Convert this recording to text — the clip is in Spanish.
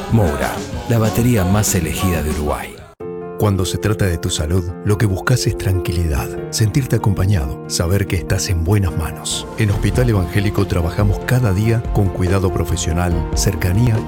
Moura, la batería más elegida de Uruguay. Cuando se trata de tu salud, lo que buscas es tranquilidad, sentirte acompañado, saber que estás en buenas manos. En Hospital Evangélico trabajamos cada día con cuidado profesional, cercanía